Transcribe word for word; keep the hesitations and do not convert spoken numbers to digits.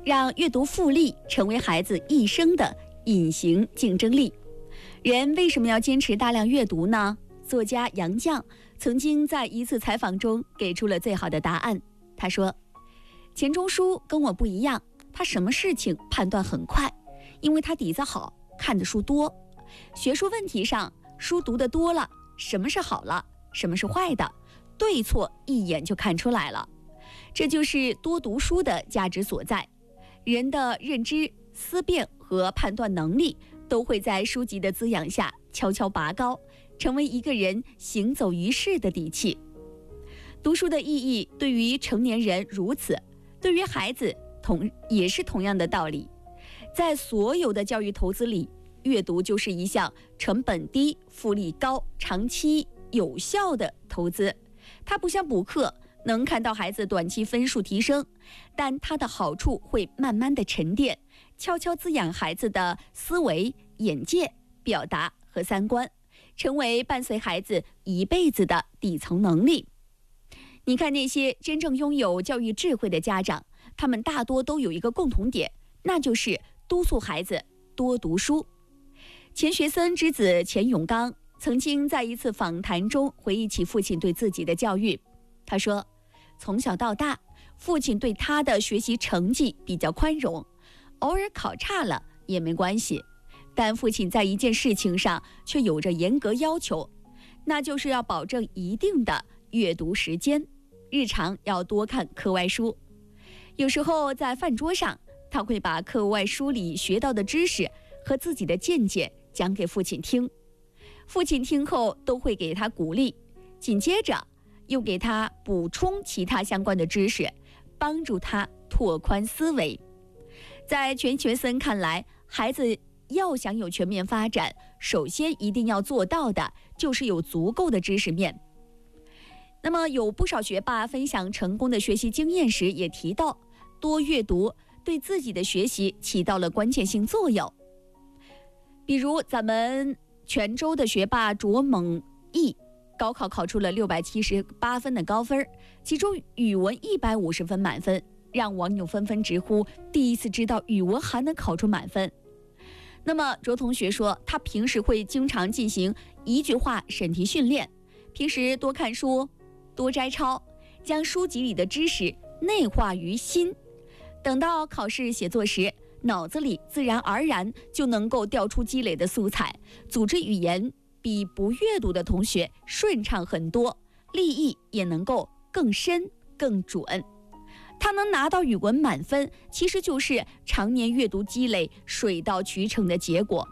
让阅读复利成为孩子一生的隐形竞争力。人为什么要坚持大量阅读呢？作家杨绛曾经在一次采访中给出了最好的答案。他说，钱钟书跟我不一样，他什么事情判断很快，因为他底子好，看的书多。学术问题上，书读得多了，什么是好了，什么是坏的，对错一眼就看出来了。这就是多读书的价值所在。人的认知、思辨和判断能力都会在书籍的滋养下悄悄拔高，成为一个人行走于世的底气。读书的意义对于成年人如此，对于孩子同也是同样的道理。在所有的教育投资里，阅读就是一项成本低、复利高、长期有效的投资。它不像补课，能看到孩子短期分数提升，但它的好处会慢慢的沉淀，悄悄滋养孩子的思维、眼界、表达和三观，成为伴随孩子一辈子的底层能力。你看那些真正拥有教育智慧的家长，他们大多都有一个共同点，那就是督促孩子多读书。钱学森之子钱永刚曾经在一次访谈中回忆起父亲对自己的教育。他说，从小到大，父亲对他的学习成绩比较宽容，偶尔考差了也没关系，但父亲在一件事情上却有着严格要求，那就是要保证一定的阅读时间，日常要多看课外书。有时候在饭桌上，他会把课外书里学到的知识和自己的见解讲给父亲听，父亲听后都会给他鼓励，紧接着又给他补充其他相关的知识，帮助他拓宽思维。在钱学森看来，孩子要想有全面发展，首先一定要做到的就是有足够的知识面。那么有不少学霸分享成功的学习经验时也提到，多阅读对自己的学习起到了关键性作用。比如咱们泉州的学霸卓猛毅，高考考出了六百七十八分的高分，其中语文一百五十分满分，让网友纷纷直呼第一次知道语文还能考出满分。那么卓同学说，他平时会经常进行一句话审题训练，平时多看书，多摘抄，将书籍里的知识内化于心，等到考试写作时，脑子里自然而然就能够调出积累的素材，组织语言比不阅读的同学顺畅很多，立意也能够更深更准。他能拿到语文满分，其实就是常年阅读积累水到渠成的结果。